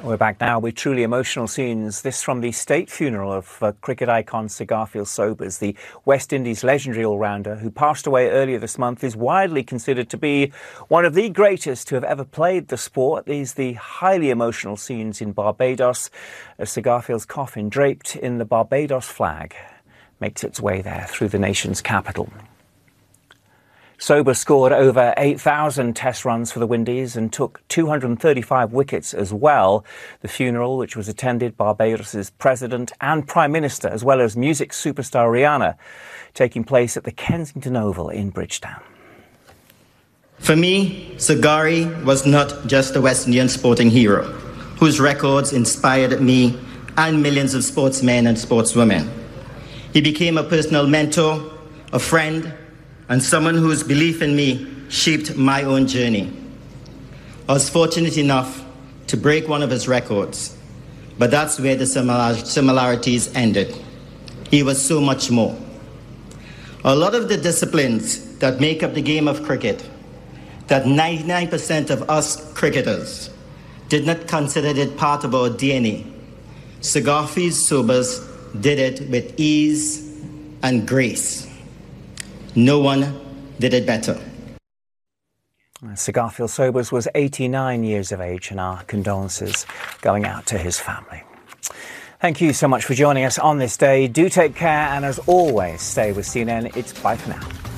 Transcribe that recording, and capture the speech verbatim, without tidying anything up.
We're back now with truly emotional scenes. This from the state funeral of uh, cricket icon Sir Garfield Sobers, the West Indies legendary all-rounder who passed away earlier this month, is widely considered to be one of the greatest to have ever played the sport. These the highly emotional scenes in Barbados as Sir Garfield's coffin, draped in the Barbados flag, makes its way there through the nation's capital. Sobers scored over eight thousand test runs for the Windies and took two hundred thirty-five wickets as well. The funeral, which was attended by Barbados's President and Prime Minister, as well as music superstar Rihanna, taking place at the Kensington Oval in Bridgetown. For me, Sir Gary was not just a West Indian sporting hero, whose records inspired me and millions of sportsmen and sportswomen. He became a personal mentor, a friend, and someone whose belief in me shaped my own journey. I was fortunate enough to break one of his records, but that's where the similar similarities ended. He was so much more. A lot of the disciplines that make up the game of cricket, that ninety-nine percent of us cricketers did not consider it part of our D N A. Sir Garfield Sobers did it with ease and grace. No one did it better. Sir Garfield Sobers was eighty-nine years of age, and our condolences going out to his family. Thank you so much for joining us on this day. Do take care, and as always, stay with C N N. It's bye for now.